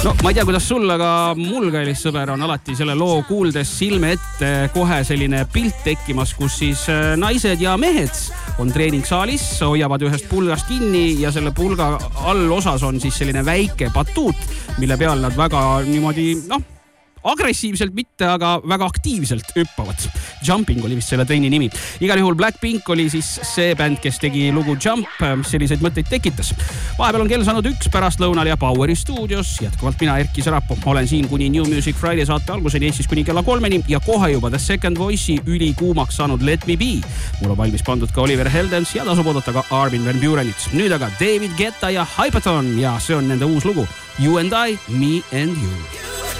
No ma ei tea, kuidas sul, aga mul Kallis sõber on alati selle loo kuuldes silme ette kohe selline pilt tekkimas, kus siis naised ja mehed on treeningsaalis, hoiavad ühest pulgast kinni ja selle pulga all osas on siis selline väike batuut, mille peal nad väga niimoodi, agressiivselt mitte, aga väga aktiivselt hüppavad. Jumping oli vist selle treeni nimi. Igal juhul Blackpink oli siis see bänd, kes tegi lugu Jump, mis selliseid mõtteid tekitas. Vahepeal on kell saanud 1 pärastlõunal ja Poweri stuudios. Jätkuvalt mina, Erki Sarapuu, olen siin kuni New Music Friday saate alguseni Eestis kuni kella 3 ja kohe juba The Second Voice'i ülikuumaks saanud Let Me Be. Mul on valmis pandud ka Oliver Heldens ja tasub oodata ka Armin van Buurenit. Nüüd aga David Guetta ja Hypaton ja see on nende uus lugu You and I, Me and You.